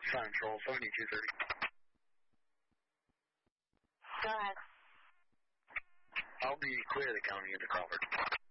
Central 7230. Go ahead. I'll be clear the county into Crawford.